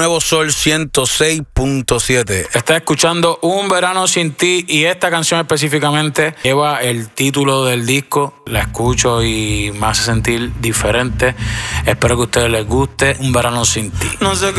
Nuevo Sol 106.7. Estás escuchando Un Verano Sin Ti y esta canción específicamente lleva el título del disco. La escucho y me hace sentir diferente. Espero que a ustedes les guste Un Verano Sin Ti. No sé qué